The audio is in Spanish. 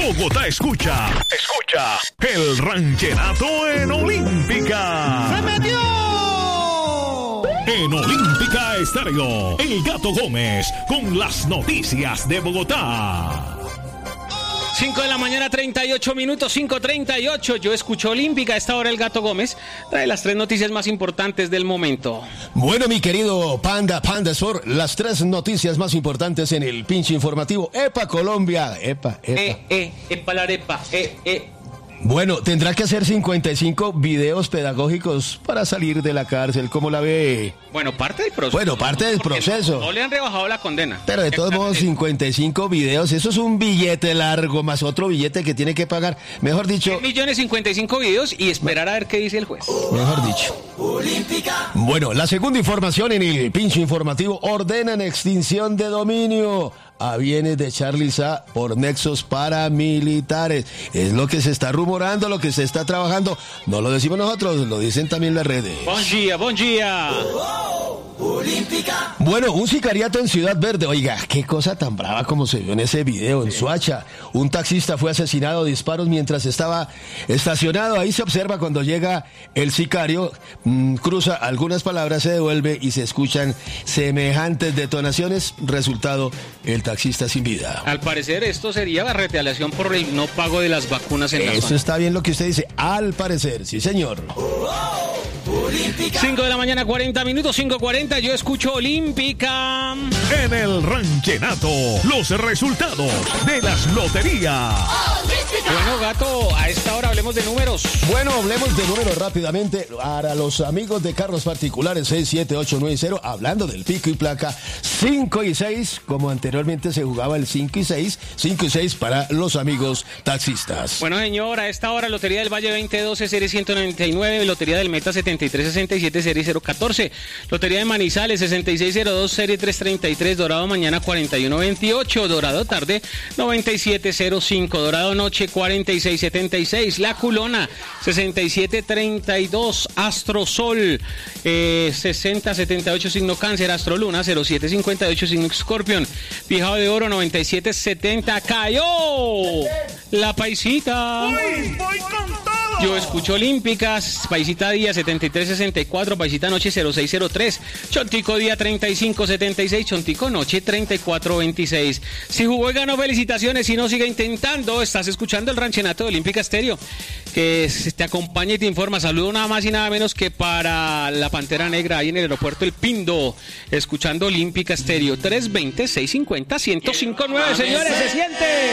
Bogotá escucha el ranchenato en Olímpica. ¡Se metió! En Olímpica Estéreo, El Gato Gómez con las noticias de Bogotá. 5 de la mañana, 38 minutos, 5:38. Yo escucho Olímpica. A esta hora el Gato Gómez trae las 3 noticias más importantes del momento. Bueno, mi querido Panda Sport, las 3 noticias más importantes en el pinche informativo. ¡Epa, Colombia! ¡Epa! ¡Epa la arepa! Bueno, tendrá que hacer 55 videos pedagógicos para salir de la cárcel. ¿Cómo la ve? Bueno, parte del proceso. Bueno, parte del proceso. No le han rebajado la condena. Pero de todos modos, 55 videos, eso es un billete largo más otro billete que tiene que pagar. Mejor dicho... 1.055 videos y esperar a ver qué dice el juez. Mejor dicho. Bueno, la segunda información en el pinche informativo. Ordenan extinción de dominio a bienes de Charlie Sa por nexos paramilitares. Es lo que se está rumorando, lo que se está trabajando. No lo decimos nosotros, lo dicen también las redes. Buen día. Olímpica. Bueno, un sicariato en Ciudad Verde. Oiga, qué cosa tan brava como se vio en ese video en Soacha. Un taxista fue asesinado a disparos mientras estaba estacionado. Ahí se observa cuando llega el sicario, cruza algunas palabras, se devuelve y se escuchan semejantes detonaciones. Resultado, el taxista sin vida. Al parecer esto sería la retaliación por el no pago de las vacunas en la Eso zona. está bien lo que usted dice. Al parecer, sí señor. Olímpica. 5 de la mañana, 40 minutos, 5:40. Yo escucho Olímpica. En el ranchenato, los resultados de las loterías. Bueno, Gato, a esta hora hablemos de números. Bueno, hablemos de números rápidamente. Para los amigos de carros particulares, 67890, hablando del pico y placa, 5 y 6, como anteriormente se jugaba el 5 y 6, 5 y 6 para los amigos taxistas. Bueno, señor, a esta hora Lotería del Valle 2012, serie 199, Lotería del Meta 7367, serie 014, Lotería de Manizales 6602, serie 333, Dorado mañana 4128, Dorado tarde 9705, Dorado noche 4676, La Culona 6732, Astro Sol 6078, signo Cáncer, Astro Luna 0758, signo Escorpión, Fijado de Oro 9770, cayó la paisita. Voy con todo. Yo escucho Olímpicas, Paisita Día 7364, Paisita Noche 0603, Chontico Día 3576, Chontico Noche 3426. Si jugó y ganó, felicitaciones. Si no, siga intentando. Estás escuchando el ranchenato de Olímpica Estéreo, que te acompaña y te informa. Saludo nada más y nada menos que para la Pantera Negra ahí en el aeropuerto El Pindo, escuchando Olímpica Estéreo. 320-650-1059, señores, se siente.